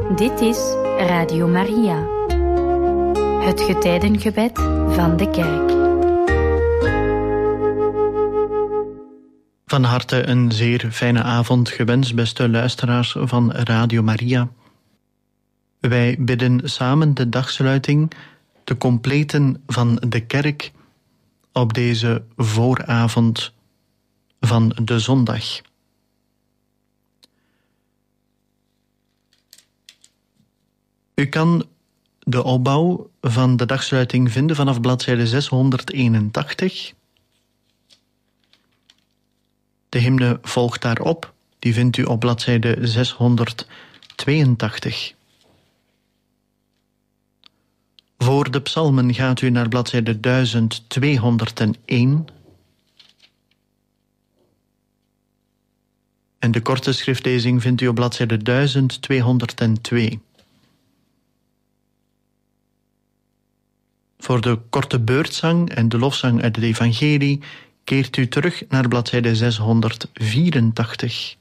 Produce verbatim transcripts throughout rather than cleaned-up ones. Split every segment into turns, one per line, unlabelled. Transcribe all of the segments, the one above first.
Dit is Radio Maria, het getijdengebed van de kerk.
Van harte een zeer fijne avond gewenst, beste luisteraars van Radio Maria. Wij bidden samen de dagsluiting te completen van de kerk op deze vooravond van de zondag. U kan de opbouw van de dagsluiting vinden vanaf bladzijde zeshonderdeenentachtig. De hymne volgt daarop, die vindt u op bladzijde zeshonderdtweeëntachtig. Voor de psalmen gaat u naar bladzijde duizend tweehonderdéén. En de korte schriftlezing vindt u op bladzijde duizend tweehonderdtwee. Voor de korte beurtzang en de lofzang uit het evangelie keert u terug naar bladzijde zeshonderdvierentachtig.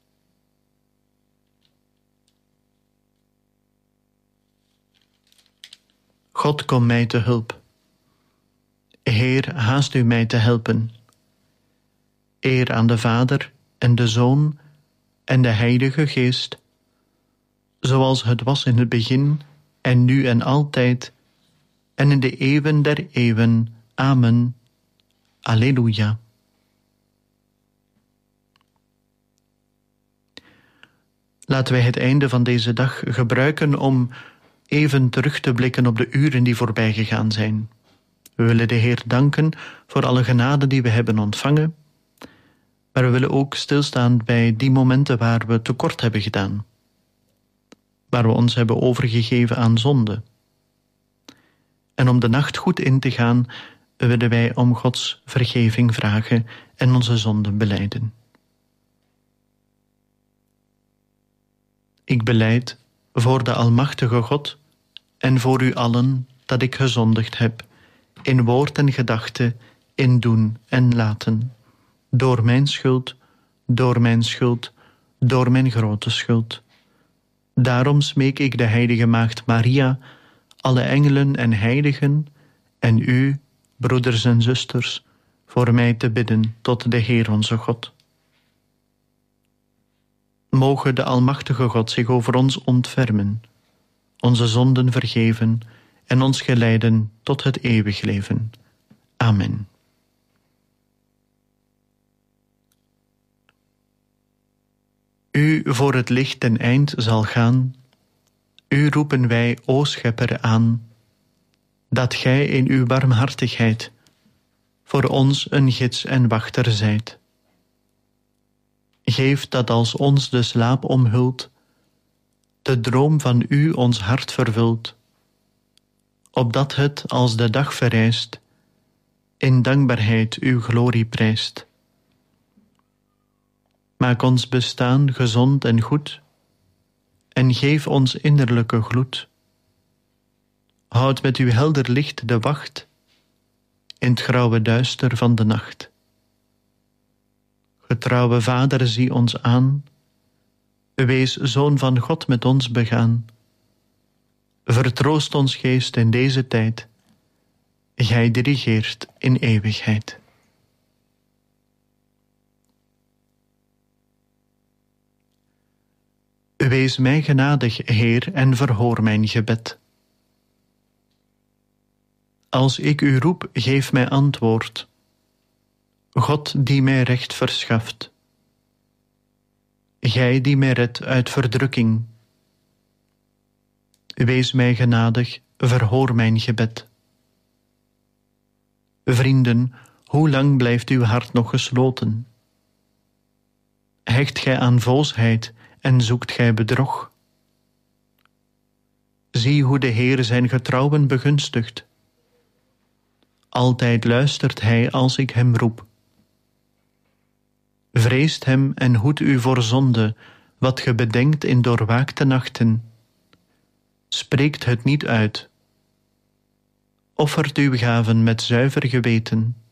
God, kom mij te hulp. Heer, haast u mij te helpen. Eer aan de Vader en de Zoon en de Heilige Geest, zoals het was in het begin en nu en altijd en in de eeuwen der eeuwen. Amen. Alleluia. Laten wij het einde van deze dag gebruiken om even terug te blikken op de uren die voorbij gegaan zijn. We willen de Heer danken voor alle genade die we hebben ontvangen, maar we willen ook stilstaan bij die momenten waar we tekort hebben gedaan, waar we ons hebben overgegeven aan zonde. En om de nacht goed in te gaan, willen wij om Gods vergeving vragen en onze zonden belijden. Ik belijd voor de Almachtige God en voor u allen dat ik gezondigd heb, in woord en gedachte, in doen en laten, door mijn schuld, door mijn schuld, door mijn grote schuld. Daarom smeek ik de heilige Maagd Maria, alle engelen en heiligen, en u, broeders en zusters, voor mij te bidden tot de Heer onze God. Moge de Almachtige God zich over ons ontfermen, onze zonden vergeven en ons geleiden tot het eeuwig leven. Amen. U voor het licht ten eind zal gaan, u roepen wij, o Schepper, aan, dat gij in uw barmhartigheid voor ons een gids en wachter zijt. Geef dat als ons de slaap omhult, de droom van u ons hart vervult, opdat het als de dag verrijst, in dankbaarheid uw glorie prijst. Maak ons bestaan gezond en goed, en geef ons innerlijke gloed. Houd met uw helder licht de wacht in het grauwe duister van de nacht. Getrouwe Vader, zie ons aan, wees Zoon van God met ons begaan. Vertroost ons geest in deze tijd, gij dirigeert in eeuwigheid. Wees mij genadig, Heer, en verhoor mijn gebed. Als ik u roep, geef mij antwoord. God die mij recht verschaft. Gij die mij redt uit verdrukking. Wees mij genadig, verhoor mijn gebed. Vrienden, hoe lang blijft uw hart nog gesloten? Hecht gij aan voosheid en zoekt gij bedrog? Zie hoe de Heer zijn getrouwen begunstigt. Altijd luistert hij als ik hem roep. Vreest hem en hoed u voor zonde, wat ge bedenkt in doorwaakte nachten. Spreekt het niet uit. Offert uw gaven met zuiver geweten.